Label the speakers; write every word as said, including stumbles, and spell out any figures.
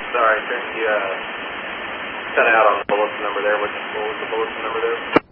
Speaker 1: Sorry, you uh, cut out on the bulletin number there. What, what was the bulletin number there?